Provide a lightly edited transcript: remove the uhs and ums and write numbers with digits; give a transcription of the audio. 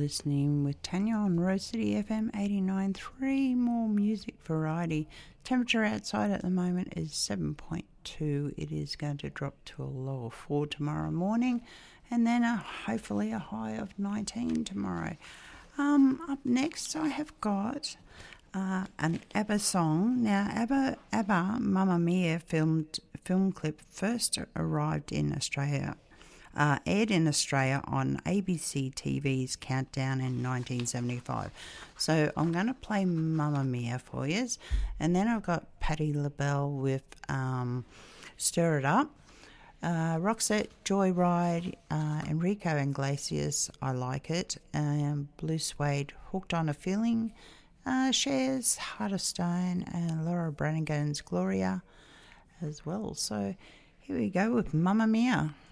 listening with Tanya on Rose City FM 89.3. More music variety. Temperature outside at the moment is 7.2. It is going to drop to a low of 4 tomorrow morning, and then hopefully a high of 19 tomorrow. Up next, I have got an ABBA song. Now, ABBA Mamma Mia film clip first arrived in Australia. Aired in Australia on ABC TV's Countdown in 1975. So I'm going to play Mamma Mia for you. And then I've got Patti LaBelle with Stir It Up. Roxette, Joyride, Enrico Iglesias, I Like It. Blue Suede, Hooked on a Feeling. Cher's Heart of Stone, and Laura Branigan's Gloria as well. So here we go with Mamma Mia.